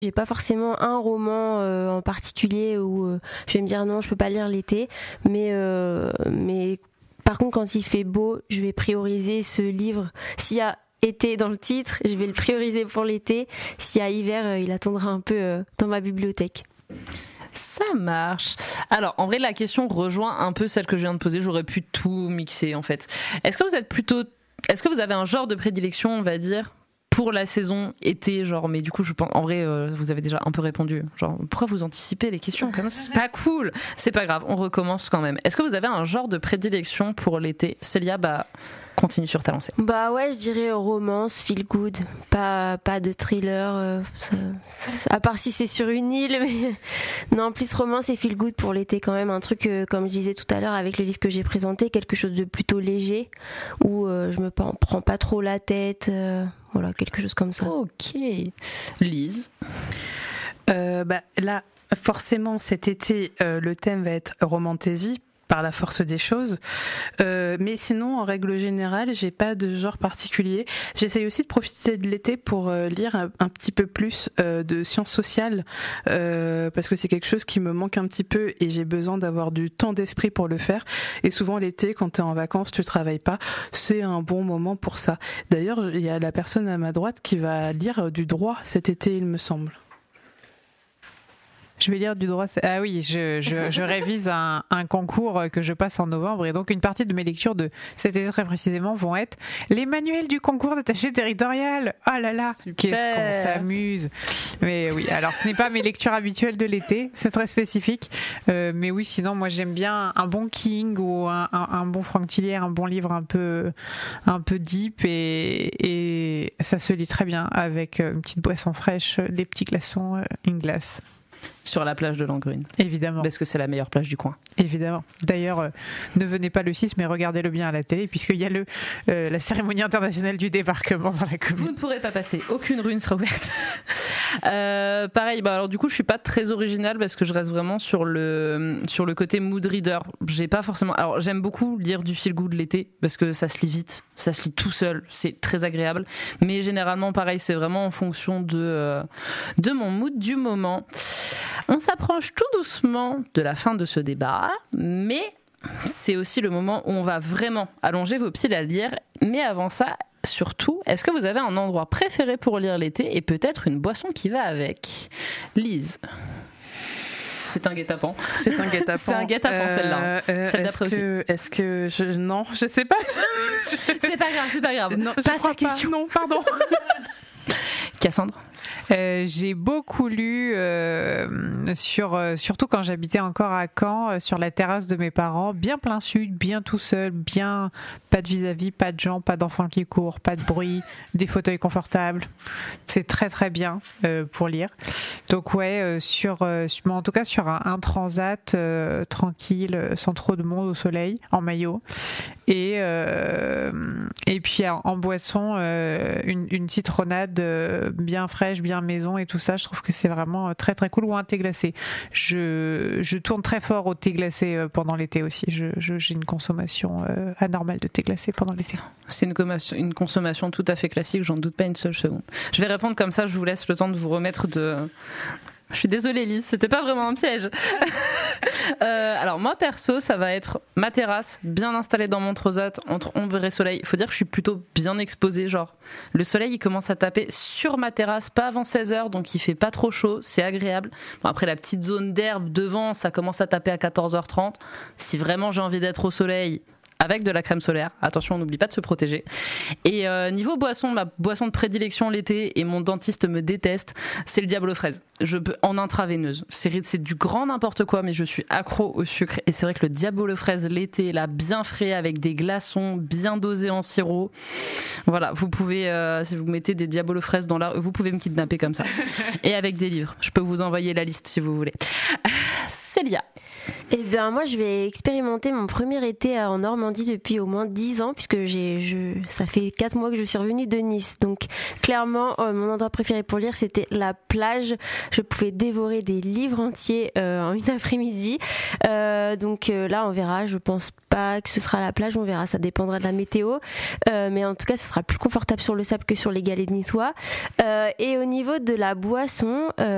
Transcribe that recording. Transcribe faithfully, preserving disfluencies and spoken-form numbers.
J'ai pas forcément un roman euh, en particulier où euh, je vais me dire non, je peux pas lire l'été, mais euh, mais par contre quand il fait beau, je vais prioriser ce livre. S'il y a été dans le titre, je vais le prioriser pour l'été. S'il y a hiver, euh, il attendra un peu euh, dans ma bibliothèque. Ça marche. Alors, en vrai, la question rejoint un peu celle que je viens de poser. J'aurais pu tout mixer, en fait. Est-ce que vous êtes plutôt... Est-ce que vous avez un genre de prédilection, on va dire, pour la saison été, genre, mais du coup, je pense, en vrai, euh, vous avez déjà un peu répondu. Genre, pourquoi vous anticipez les questions comme ça? C'est pas cool. C'est pas grave, on recommence quand même. Est-ce que vous avez un genre de prédilection pour l'été? Célia, bah, continue sur ta lancée. Bah ouais, je dirais romance, feel good, pas pas de thriller. Euh, ça, ça, à part si c'est sur une île, mais non, plus romance et feel good pour l'été quand même. Un truc, euh, comme je disais tout à l'heure avec le livre que j'ai présenté, quelque chose de plutôt léger où euh, je me prends pas trop la tête. Euh, voilà, quelque chose comme ça. Ok. Lise. Euh, bah là, forcément, cet été, euh, le thème va être romantaisie, par la force des choses, euh, mais sinon en règle générale j'ai pas de genre particulier. J'essaye aussi de profiter de l'été pour euh, lire un, un petit peu plus euh, de sciences sociales euh, parce que c'est quelque chose qui me manque un petit peu et j'ai besoin d'avoir du temps d'esprit pour le faire, et souvent l'été quand t'es en vacances tu travailles pas, c'est un bon moment pour ça. D'ailleurs il y a la personne à ma droite qui va lire du droit cet été il me semble. Je vais lire du droit. Ah oui, je, je, je révise un, un concours que je passe en novembre, et donc une partie de mes lectures de cet été très précisément vont être les manuels du concours d'attaché territorial. Oh là là, super. Qu'est-ce qu'on s'amuse. Mais oui, alors ce n'est pas mes lectures habituelles de l'été, c'est très spécifique. Euh, mais oui, sinon moi j'aime bien un bon King ou un, un, un bon Franck Tillier, un bon livre un peu, un peu deep, et, et ça se lit très bien avec une petite boisson fraîche, des petits glaçons, une glace. Sur la plage de Langrune. Évidemment. Parce que c'est la meilleure plage du coin. Évidemment. D'ailleurs, euh, ne venez pas le six, mais regardez-le bien à la télé, puisqu'il y a le, euh, la cérémonie internationale du débarquement dans la commune. Vous ne pourrez pas passer. Aucune rue ne sera ouverte. euh, pareil, bah alors du coup, je suis pas très originale parce que je reste vraiment sur le, sur le côté mood reader. J'ai pas forcément. Alors, j'aime beaucoup lire du feel good l'été parce que ça se lit vite, ça se lit tout seul, c'est très agréable. Mais généralement, pareil, c'est vraiment en fonction de, euh, de mon mood du moment. On s'approche tout doucement de la fin de ce débat, mais c'est aussi le moment où on va vraiment allonger vos pieds à lire. Mais avant ça, surtout, est-ce que vous avez un endroit préféré pour lire l'été et peut-être une boisson qui va avec? Lise. C'est un guet-apens. C'est un guet-apens. C'est un guet-apens, euh, celle-là. Euh, Celle est-ce d'après que, aussi. Est-ce que je, non, je sais pas. C'est pas grave, c'est pas grave. Non, je Passe crois la question. Pas. Non, pardon. Cassandre. Euh, j'ai beaucoup lu euh, sur, euh, surtout quand j'habitais encore à Caen, euh, sur la terrasse de mes parents, bien plein sud, bien tout seul, bien pas de vis-à-vis, pas de gens, pas d'enfants qui courent, pas de bruit, des fauteuils confortables. C'est très très bien euh, pour lire. Donc ouais, euh, sur, euh, en tout cas sur un, un transat euh, tranquille, sans trop de monde au soleil, en maillot, et euh, et puis en, en boisson, euh, une, une citronnade euh, bien fraîche, bien maison et tout ça. Je trouve que c'est vraiment très très cool. Ou un thé glacé. Je, je tourne très fort au thé glacé pendant l'été aussi. Je, je, j'ai une consommation euh, anormale de thé glacé pendant l'été. C'est une, commotion, une consommation tout à fait classique, j'en doute pas une seule seconde. Je vais répondre comme ça, je vous laisse le temps de vous remettre de... Je suis désolée Lise, c'était pas vraiment un piège. euh, alors moi perso, ça va être ma terrasse, bien installée dans mon transat, entre ombre et soleil. Il faut dire que je suis plutôt bien exposée, genre le soleil il commence à taper sur ma terrasse, pas avant seize heures, donc il fait pas trop chaud, c'est agréable. Bon, après la petite zone d'herbe devant, ça commence à taper à quatorze heures trente. Si vraiment j'ai envie d'être au soleil, avec de la crème solaire, attention on n'oublie pas de se protéger. Et euh, niveau boisson, ma boisson de prédilection l'été, et mon dentiste me déteste, c'est le Diabolo fraise. Je peux, en intraveineuse, c'est, c'est du grand n'importe quoi, mais je suis accro au sucre, et c'est vrai que le Diabolo fraise l'été, là, bien frais, avec des glaçons bien dosés en sirop, voilà, vous pouvez, euh, si vous mettez des Diabolo fraises dans la, vous pouvez me kidnapper comme ça. Et avec des livres, je peux vous envoyer la liste si vous voulez. Célia. Eh bien, moi, je vais expérimenter mon premier été en Normandie depuis au moins dix ans, puisque j'ai, je, ça fait quatre mois que je suis revenue de Nice. Donc, clairement, euh, mon endroit préféré pour lire, c'était la plage. Je pouvais dévorer des livres entiers euh, en une après-midi. Euh, donc euh, là, on verra. Je pense pas que ce sera la plage, on verra. Ça dépendra de la météo. Euh, mais en tout cas, ce sera plus confortable sur le sable que sur les galets niçois. Euh, et au niveau de la boisson... Euh,